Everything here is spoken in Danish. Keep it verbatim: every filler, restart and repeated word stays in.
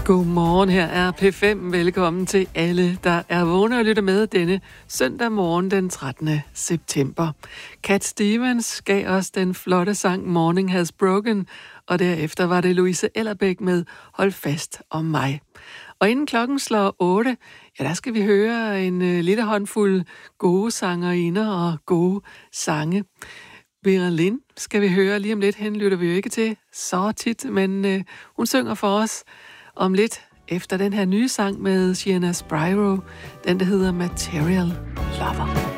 Godmorgen, her er P fem. Velkommen til alle, der er vågne og lytter med denne søndag morgen den trettende september. Cat Stevens gav os den flotte sang Morning Has Broken, og derefter var det Louise Ellerbæk med Hold fast om mig. Og inden klokken slår otte, ja, der skal vi høre en uh, lille håndfuld gode sangerinder og gode sange. Vera Lynn skal vi høre lige om lidt. Hende lytter vi jo ikke til så tit, men uh, hun synger for os om lidt efter den her nye sang med Sienna Spyro, den der hedder Material Lover.